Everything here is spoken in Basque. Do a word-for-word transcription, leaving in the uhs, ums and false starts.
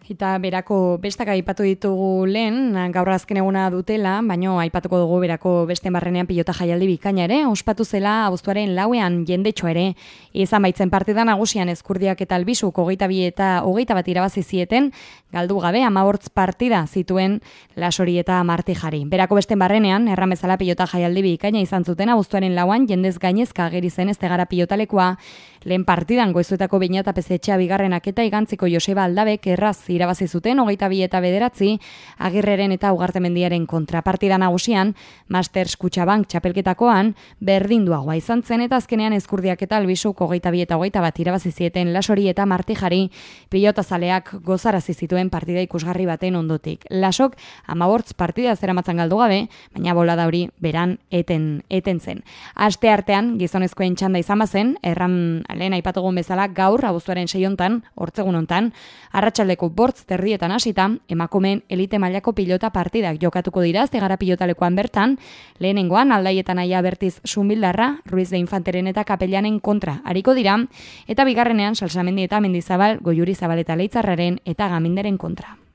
eta berako bestak aipatu ditugu lehen, gaur azken eguna dutela, baino aipatuko dugu berako besten barrenean pilota jaialdi bikaina ere, ospatu zela abuztuaren lauean jendetxo ere, izan baitzen partida nagusian Ezkurdiak eta Albizuk hogeita bi eta hogeita bat irabazi zieten, galdu gabe hamabortz partida zituen Lasori eta Martijari. Berako besten barrenean, erran bezala pilota jaialdi bikaina izan zuten abuztuaren lauan jendez gainezka ageri zen Estegara pilotalekua, lehen partidan Goizuetako Beñat Pezetxea bigarrenak eta Igantziko Joseba Aldabek erraz irabazi zuten hogeita bi eta bederatzi Agirreren eta Ugartemendiaren kontrapartida nagusian, Masters Kutxabank txapelketakoan berdinduagoa izan zen eta azkenean Ezkurdiak eta Albizuk hogeita bi eta hogeita bat irabazi zieten Lasori eta Martijari pilotazaleak gozarazi zituen partida ikusgarri baten ondotik. Lasok hamabortz partida zeramatzan galdu gabe, baina bolada hori beran eten, eten zen. Aste artean gizonezkoen txanda izan bazen, erran lehen aipatugun bezala gaur abuztuaren sei hontan, hortzegun hontan, arratsaldeko bortz terdietan hasita, emakumeen elite mailako pilota partidak jokatuko dira Estegara pilotalekuan bertan, lehenengoan Aldaietan Aia Bertiz Zunbildarra, Ruiz de Infanteren eta Kapellanen kontra ariko dira, eta bigarrenean Salsamendi eta Mendizabal, Goiuri Zabaleta Leitzarraren eta Gaminderen kontra.